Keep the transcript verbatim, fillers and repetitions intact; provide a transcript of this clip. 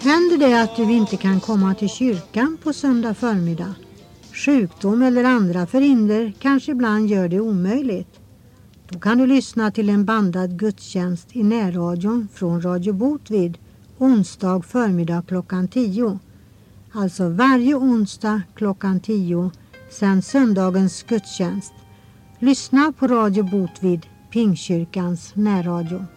Händer det att du inte kan komma till kyrkan på söndag förmiddag? Sjukdom eller andra förhinder kanske ibland gör det omöjligt. Då kan du lyssna till en bandad gudstjänst i närradion från Radio Botvid onsdag förmiddag klockan tio. Alltså varje onsdag klockan tio sen söndagens gudstjänst. Lyssna på Radio Botvid, Pingstkyrkans närradio.